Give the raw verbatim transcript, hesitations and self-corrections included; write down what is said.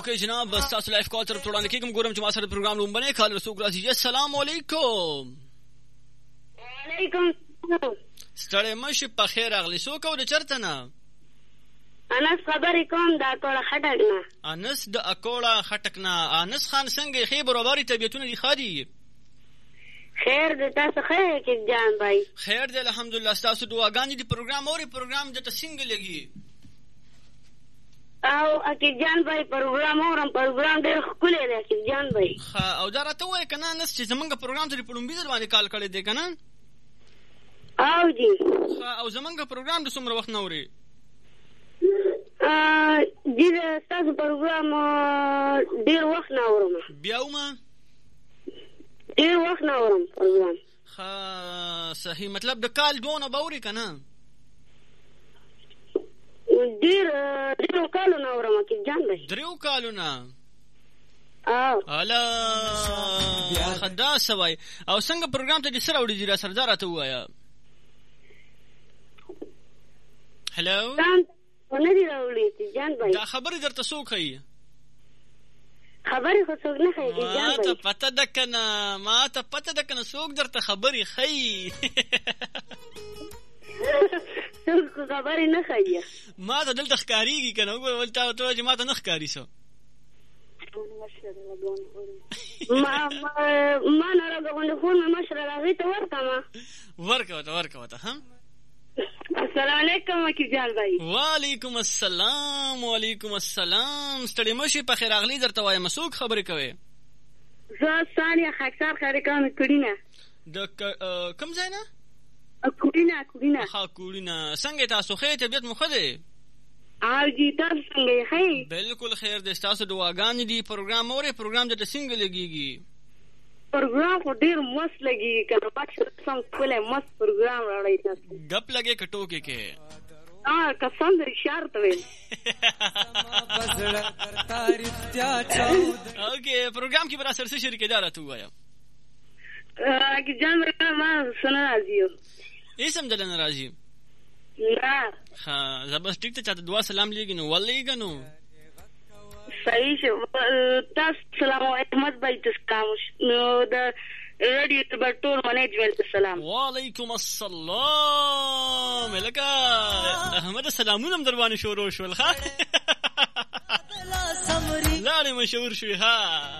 اوکې جناب بس تاسو لایف کال طرف وړاندې کېږم ګورم چې ما سره پروګرام لومبنه کال رسوک راځي. السلام علیکم. وعلیکم السلام. ستړی مشه په خیر اغلی سو کو د چرته نه؟ انس خبرې کوم د اکوړه خټک نه. انس د اکوړه خټک نه. انس خان څنګه خې برابرې طبيعتونه دي خادي؟ خیر د تاسو خیر کې جان بھائی. خیر دی الحمدلله. تاسو دعاګانې دي پروګرام اوري پروګرام د تسنګ لګي او اکی جان بھائی پروګرام اورم پروګرام ډېر ښکلی دی اکی جان بھائی. ښه او دا راته وایه که نه انس چې زمونږ پروګرام ته دې په لومبي ځل باندې کال کړی دی که نه؟ او جی. ښه او زمونږ پروګرام د څومره وخت نه اورې؟ جی د ستاسو پروګرام ډېر وخت نه اورم. بیا ومه ډېر وخت نه اورم پروګرام. ښه صحیح مطلب د کال دوونه به اورې که نه؟ ډېر ډېرو کالو نه اورم اکی جان بھائی. دریو کالو نه؟ او الا ښه دا څه وایي او څنګه پروګرام ته دې څه راوړي دي را سره دا راته ووایه. هلو نه دي راوړي جان بھائی. دا خبرې درته څوک ښیي؟ خبرې خو څوک نه ښیي جان بھائی. ما ته پته ده که نه ما ته پته ده که نه څوک درته خبرې ښیي؟ څوک خو خبرې نه ښیي. ما ته دلته ښکارېږي که نه وګوره ولې تا ورته وایه چې ما ته نه ښکاري څه. ما نه راغونډې فون مې مشره هغې ته ورکړمه. ورکه ورته ورکه ورته ها. السلام علیکم اکی جان بھائی. وعلیکم السلام وعلیکم السلام. ستړی مشې په خیر اغلی درته وایم څوک خبرې کوې؟ زه ثانیه خاکسار خبرې کوم کړینه. د کوم ځای نه؟ کوړینه کوړینه. ښه کوړینه. څنګه تاسو ښه طبیعت مو ښه دی؟ او جی تاسو څنګه یې ښه؟ بالکل خیر دی. ستاسو دعاګانې دي پروګرام اورې پروګرام درته څنګه لګېږي؟ پروګرام خو ډېر مست لګېږي که نه ماشاءالله سم ښکلی مست پروګرام راوړی تاسو. ګپ لګې که ټوکې کې؟ قسم د اشار ته ویل. اوکې پروګرام کې به را سره څه شریکېدا راته ووایه. اکی جان بھائی ما څه نه راځي یو هېڅ هم دله نه راځي؟ نه. ښه زه بس ټیک ته چاته دعا سلام لیږي نو ولېږه نو. صحیح شو. تاسو سلام احمد بھائی ته سلام نو د رادیو ته ټول منیجمنټ ته سلام. وعلیکم السلام. لکه احمد سلامونه هم در باندې شروع شول ښه لاړې مشهور شوې ها.